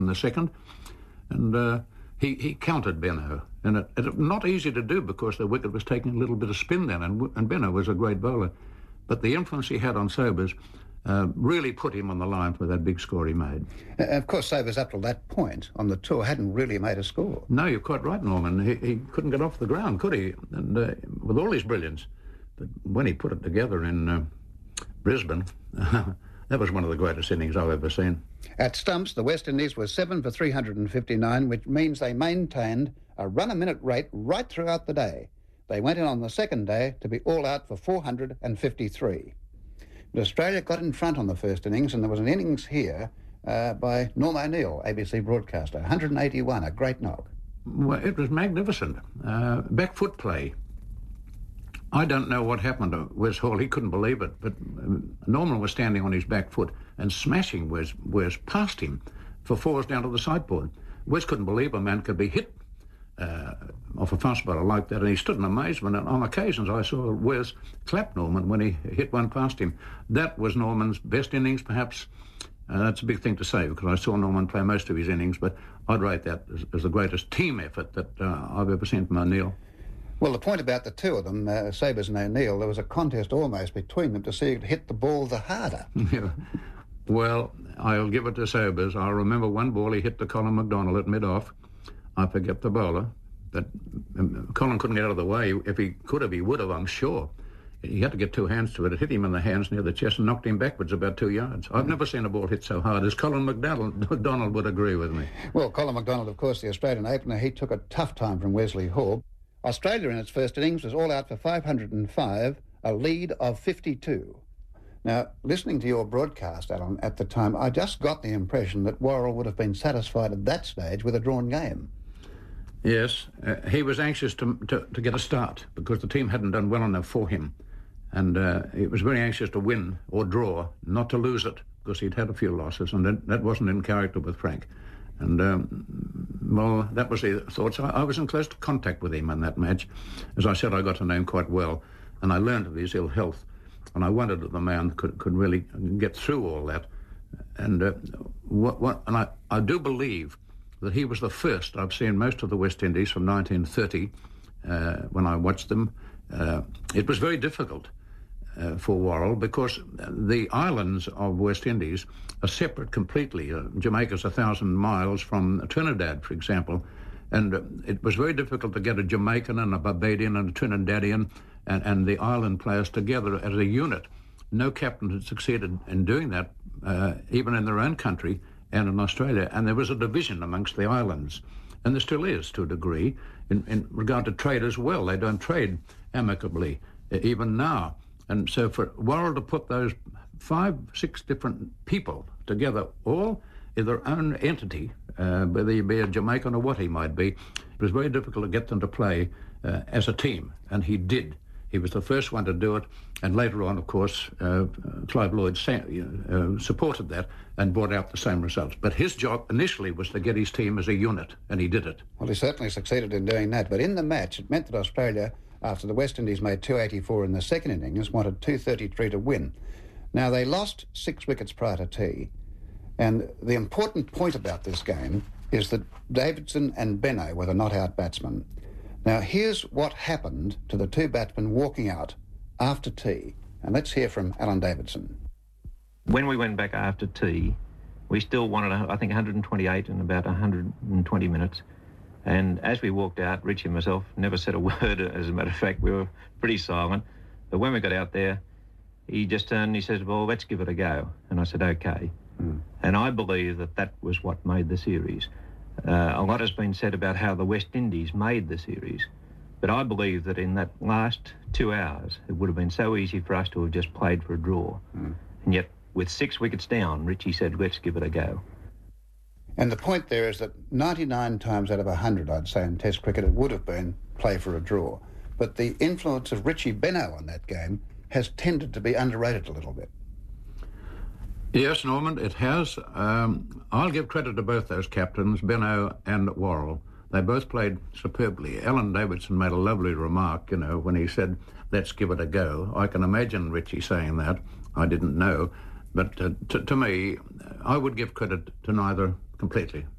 in the second, and he countered Benno. And it not easy to do because the wicket was taking a little bit of spin then, and Benno was a great bowler. But the influence he had on Sobers really put him on the line for that big score he made. Of course, Sobers, up till that point on the tour, hadn't really made a score. No, you're quite right, Norman. He couldn't get off the ground, could he? And with all his brilliance. But when he put it together in Brisbane, that was one of the greatest innings I've ever seen. At stumps, the West Indies were 7 for 359, which means they maintained a run-a-minute rate right throughout the day. They went in on the second day to be all out for 453. But Australia got in front on the first innings, and there was an innings here by Norm O'Neill, ABC broadcaster, 181, a great knock. Well, it was magnificent. Back foot play. I don't know what happened to Wes Hall. He couldn't believe it, but Norman was standing on his back foot and smashing Wes past him for fours down to the sideboard. Wes couldn't believe a man could be hit off a fast bowler like that, and he stood in amazement. And on occasions I saw Wes clap Norman when he hit one past him. That was Norman's best innings, perhaps. That's a big thing to say because I saw Norman play most of his innings, but I'd rate that as the greatest team effort that I've ever seen from O'Neill. Well, the point about the two of them, Sobers and O'Neill, there was a contest almost between them to see who'd hit the ball the harder. Yeah. Well, I'll give it to Sobers. I remember one ball he hit to Colin McDonald at mid-off. I forget the bowler, but Colin couldn't get out of the way. If he could have, he would have, I'm sure. He had to get two hands to it. It hit him in the hands near the chest and knocked him backwards about 2 yards. I've never seen a ball hit so hard, as Colin McDonald would agree with me. Well, Colin McDonald, of course, the Australian opener, he took a tough time from Wesley Hall. Australia in its first innings was all out for 505, a lead of 52. Now, listening to your broadcast, Alan, at the time, I just got the impression that Worrell would have been satisfied at that stage with a drawn game. Yes, he was anxious to get a start because the team hadn't done well enough for him. And he was very anxious to win or draw, not to lose it, because he'd had a few losses, and that wasn't in character with Frank. And, well, that was the thoughts. I was in close contact with him in that match. As I said, I got to know him quite well, and I learned of his ill health. And I wondered if the man could really get through all that. And I do believe that he was the first. I've seen most of the West Indies from 1930 when I watched them. It was very difficult for Worrell because the islands of West Indies are separate completely. Jamaica's 1,000 miles from Trinidad, for example, and it was very difficult to get a Jamaican and a Barbadian and a Trinidadian and the island players together as a unit. No captain had succeeded in doing that, even in their own country and in Australia, and there was a division amongst the islands, and there still is to a degree in regard to trade as well. They don't trade amicably, even now. And so for Worrell to put those 5-6 different people together, all in their own entity, whether he be a Jamaican or what he might be, it was very difficult to get them to play as a team, and he did. He was the first one to do it, and later on, of course, Clive Lloyd supported that and brought out the same results. But his job initially was to get his team as a unit, and he did it. Well, he certainly succeeded in doing that. But in the match, it meant that Australia, after the West Indies made 284 in the second innings, wanted 233 to win. Now, they lost 6 wickets prior to tea, and the important point about this game is that Davidson and Benno were the not-out batsmen. Now, here's what happened to the 2 batsmen walking out after tea. And let's hear from Alan Davidson. When we went back after tea, we still wanted, I think, 128 in about 120 minutes. And as we walked out, Richie and myself never said a word. As a matter of fact, we were pretty silent. But when we got out there, he just turned and he says, well, let's give it a go. And I said, OK. And I believe that was what made the series. A lot has been said about how the West Indies made the series, but I believe that in that last 2 hours, it would have been so easy for us to have just played for a draw. And yet, with 6 wickets down, Richie said, let's give it a go. And the point there is that 99 times out of 100, I'd say, in Test cricket, it would have been play for a draw. But the influence of Richie Benno on that game has tended to be underrated a little bit. Yes, Norman, it has. I'll give credit to both those captains, Benno and Worrell. They both played superbly. Alan Davidson made a lovely remark, when he said, let's give it a go. I can imagine Richie saying that. I didn't know. But to me, I would give credit to neither completely.